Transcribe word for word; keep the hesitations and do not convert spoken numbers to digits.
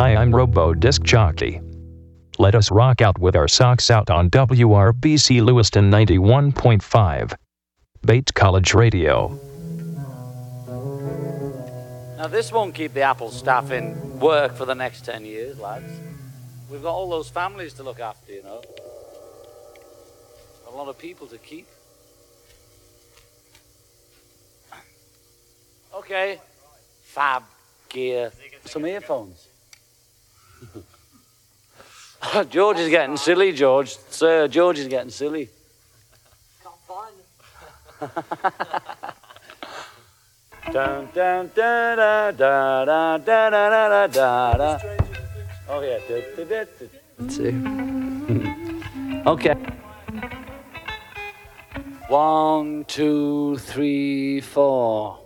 Hi, I'm Robo Disc Jockey. Let us rock out with our socks out on W R B C Lewiston ninety-one point five. Bates College Radio. Now this won't keep the Apple staff in work for the next ten years, lads. We've got all those families to look after, you know. A lot of people to keep. Okay. Fab gear. Some earphones. George is getting silly, George. Sir, George is getting silly. Can't find them. Dun, dun, dun, dun, dun, dun, dun, dun, dun, dun. Oh, yeah. Let's see. Okay. One, two, three, four.